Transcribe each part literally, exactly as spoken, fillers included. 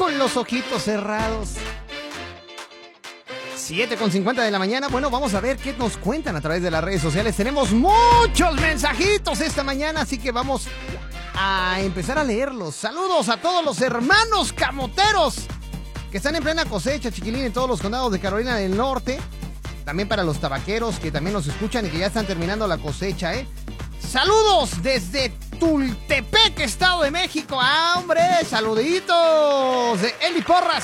con los ojitos cerrados. siete con cincuenta de la mañana. Bueno, vamos a ver qué nos cuentan a través de las redes sociales. Tenemos muchos mensajitos esta mañana, así que vamos a empezar a leerlos. Saludos a todos los hermanos camoteros que están en plena cosecha, chiquilín, en todos los condados de Carolina del Norte. También para los tabaqueros que también nos escuchan y que ya están terminando la cosecha, ¿eh? Saludos desde Tultepec, Estado de México. ¡Ah, hombre! Saluditos de Eli Porras.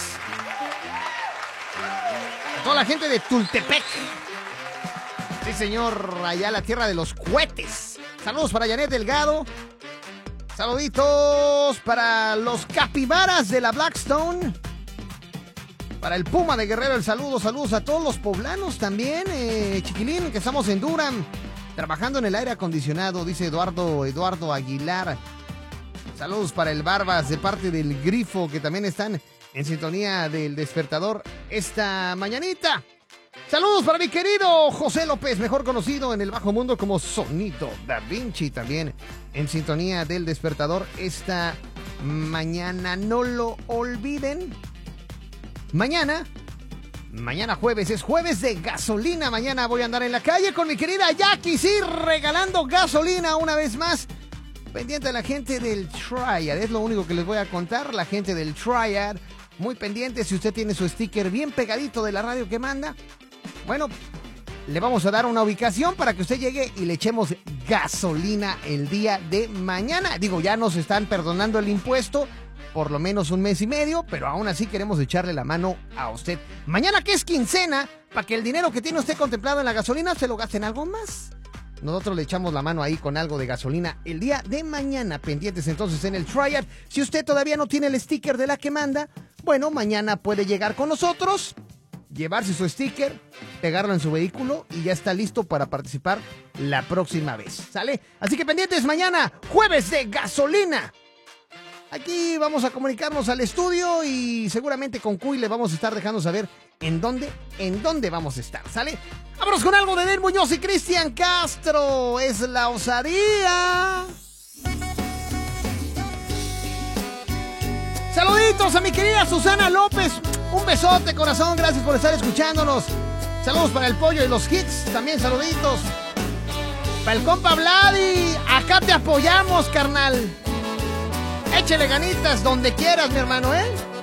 A toda la gente de Tultepec. Sí, señor, allá la tierra de los cohetes. Saludos para Janet Delgado. Saluditos para los capibaras de la Blackstone. Para el Puma de Guerrero, el saludo. Saludos a todos los poblanos también, eh, chiquilín, que estamos en Durham, trabajando en el aire acondicionado, dice Eduardo, Eduardo Aguilar. Saludos para el Barbas de parte del Grifo, que también están en sintonía del despertador esta mañanita. Saludos para mi querido José López, mejor conocido en el bajo mundo como Sonido Da Vinci, también en sintonía del despertador esta mañana. No lo olviden. Mañana, mañana jueves, es jueves de gasolina. Mañana voy a andar en la calle con mi querida Jackie, sí, regalando gasolina una vez más. Pendiente de la gente del Triad, es lo único que les voy a contar. La gente del Triad, muy pendiente. Si usted tiene su sticker bien pegadito de la radio que manda, bueno, le vamos a dar una ubicación para que usted llegue y le echemos gasolina el día de mañana. Digo, ya nos están perdonando el impuesto por lo menos un mes y medio, pero aún así queremos echarle la mano a usted. Mañana, que es quincena, para que el dinero que tiene usted contemplado en la gasolina se lo gaste en algo más. Nosotros le echamos la mano ahí con algo de gasolina el día de mañana. Pendientes entonces en el Triad. Si usted todavía no tiene el sticker de la que manda, bueno, mañana puede llegar con nosotros, llevarse su sticker, pegarlo en su vehículo y ya está listo para participar la próxima vez. ¿Sale? Así que pendientes mañana, jueves de gasolina. Aquí vamos a comunicarnos al estudio y seguramente con Cuy le vamos a estar dejando saber en dónde, en dónde vamos a estar, ¿sale? Vámonos con algo de Del Muñoz y Cristian Castro. Es la osadía. Saluditos a mi querida Susana López. Un besote, corazón. Gracias por estar escuchándonos. Saludos para el Pollo y los Hits. También saluditos. Para el compa Vladi. Acá te apoyamos, carnal. Échele ganitas donde quieras, mi hermano, ¿eh?